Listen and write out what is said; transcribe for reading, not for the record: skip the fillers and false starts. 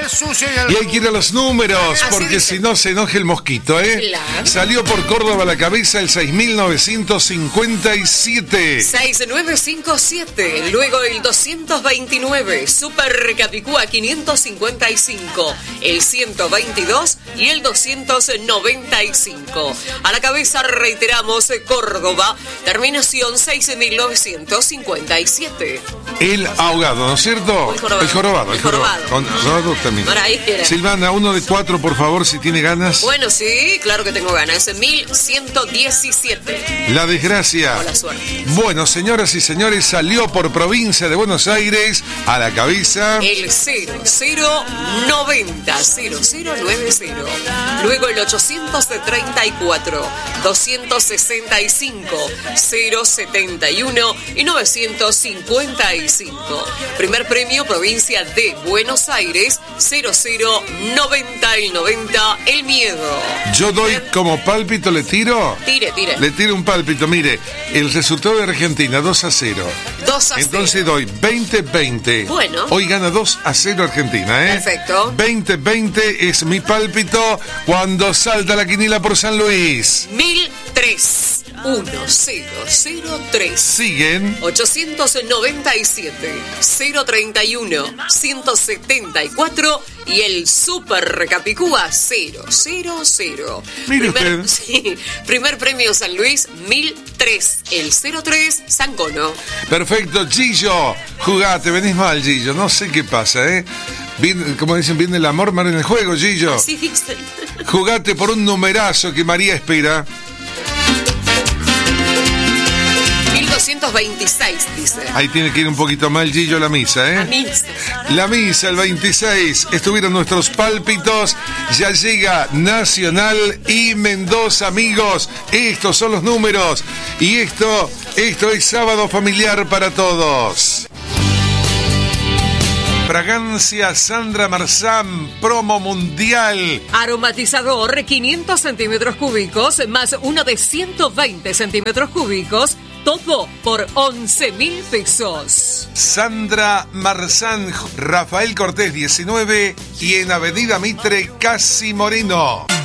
sucio Y hay que ir a los números, porque si no se enoja el mosquito, ¿eh? Claro. Salió por Córdoba a la cabeza el 6957. 6957, luego el 229, Super Capicúa 555, el 122 y el 295. A la cabeza reiteramos Córdoba, terminación 6957. El ahogado, ¿no es cierto? El jorobado. El jorobado. Con termina. Por ahí era. Silvana, 1 de 4, por favor, si tiene ganas. Bueno, sí, claro que tengo ganas. 1117. La desgracia. Hola, suerte. Bueno, señoras y señores, salió por provincia de Buenos Aires a la cabeza. El 0090, 0090. Luego el 834, 265, 071 y 955. Primer premio, provincia de Buenos Aires, 0090 y 90, el miedo. Yo doy como pálpito, ¿le tiro? Tire. Le tiro un pálpito, mire, el resultado de Argentina, 2-0. 2-0. Entonces doy 20-20. Bueno. Hoy gana 2-0 Argentina, ¿eh? Perfecto. 20-20 es mi pálpito cuando salta la quinila por San Luis. 1003, 1003. Siguen. 897, 031, 174 y el Super Capicúa 000. Mire usted. Sí, primer premio San Luis 1003, el 03 San Cono. Perfecto, Gillo. Jugate, venís mal, Gillo. No sé qué pasa, ¿eh? Bien, como dicen, viene el amor, mar en el juego, Gillo. Así dicen. Jugate por un numerazo que María espera. 1226, dice. Ahí tiene que ir un poquito mal, Gillo, la misa, ¿eh? La misa. La misa, el 26. Estuvieron nuestros pálpitos. Ya llega Nacional y Mendoza, amigos. Estos son los números. Y esto es sábado familiar para todos. Fragancia Sandra Marzán, promo mundial. Aromatizador 500 centímetros cúbicos más uno de 120 centímetros cúbicos. Todo por 11.000 pesos. Sandra Marzán, Rafael Cortés 19 y en Avenida Mitre, Casi Moreno.